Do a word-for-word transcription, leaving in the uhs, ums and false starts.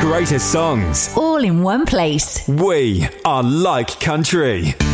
greatest songs. All in one place. We are Like Country.